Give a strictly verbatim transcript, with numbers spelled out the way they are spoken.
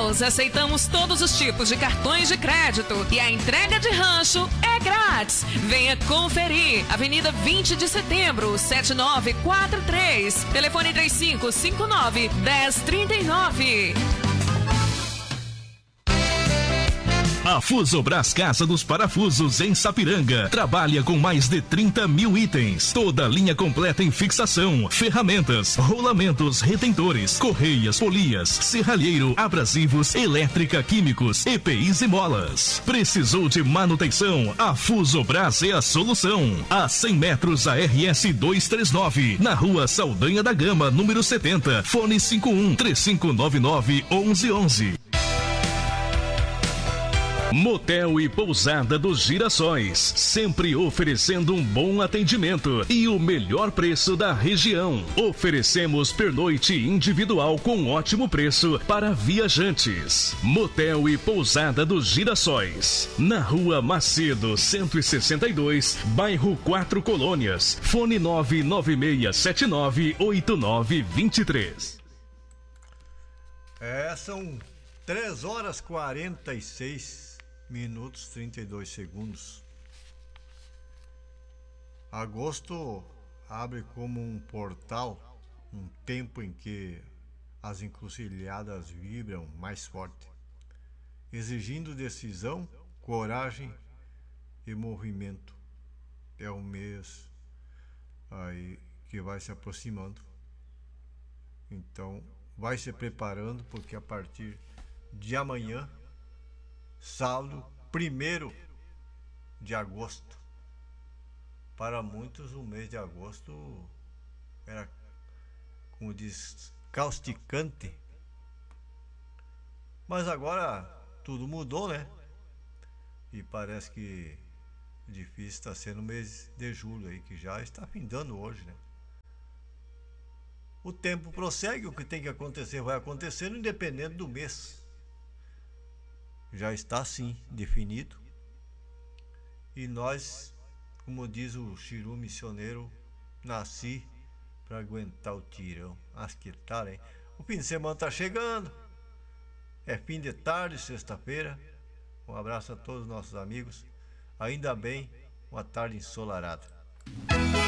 House, aceitamos todos os tipos de cartões de crédito e a entrega de rancho é grátis. Venha conferir. Avenida vinte de setembro, sete nove quatro três. Telefone três cinco cinco nove, um zero três nove. A Fusobras Casa dos Parafusos em Sapiranga trabalha com mais de trinta mil itens. Toda linha completa em fixação, ferramentas, rolamentos, retentores, correias, polias, serralheiro, abrasivos, elétrica, químicos, E P Is e molas. Precisou de manutenção? A Fusobras é a solução. A cem metros a R S duzentos e trinta e nove, na Rua Saldanha da Gama, número setenta. Fone cinco um, três cinco nove nove, um um um um. Motel e Pousada dos Girassóis, sempre oferecendo um bom atendimento e o melhor preço da região. Oferecemos pernoite individual com ótimo preço para viajantes. Motel e Pousada dos Girassóis, na Rua Macedo, cento e sessenta e dois, bairro Quatro Colônias. Fone nove nove seis sete nove oito nove dois três. É, são três horas e quarenta e seis minutos trinta e dois segundos. Agosto abre como um portal, um tempo em que as encruzilhadas vibram mais forte, exigindo decisão, coragem e movimento. É um mês aí que vai se aproximando. Então, vai se preparando, porque a partir de amanhã, sábado, primeiro de agosto. Para muitos, o mês de agosto era, como diz, causticante. Mas agora tudo mudou, né? E parece que difícil está sendo o mês de julho aí, que já está findando hoje, né? O tempo prossegue, o que tem que acontecer vai acontecendo, independente do mês. Já está sim definido, e nós, como diz o Chiru missioneiro, nasci para aguentar o tirão. Acho que tal, hein? O fim de semana está chegando, é fim de tarde, sexta-feira. Um abraço a todos os nossos amigos, ainda bem, uma tarde ensolarada.